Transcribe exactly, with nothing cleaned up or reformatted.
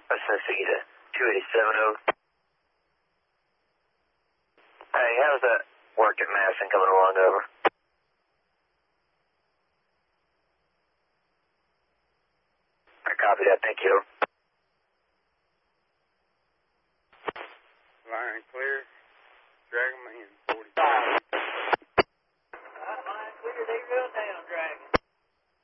Let's send Siggy to two eighty-seven over. Hey, how's that work at Madison coming along over? I copy that, thank you. Line clear. Drag them in.